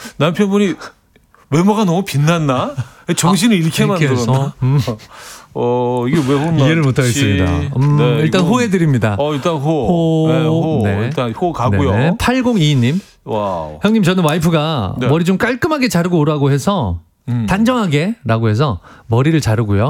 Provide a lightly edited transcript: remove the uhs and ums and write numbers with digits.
남편분이 외모가 너무 빛났나? 정신을 잃게 만들었나? 이게 왜 혼났지? 이해를 못하겠습니다. 네, 일단 호해드립니다. 일단 호. 네, 호. 네. 일단 호 가고요. 네. 8022님. 와우. 형님, 저는 와이프가 네. 머리 좀 깔끔하게 자르고 오라고 해서 단정하게 라고 해서 머리를 자르고요.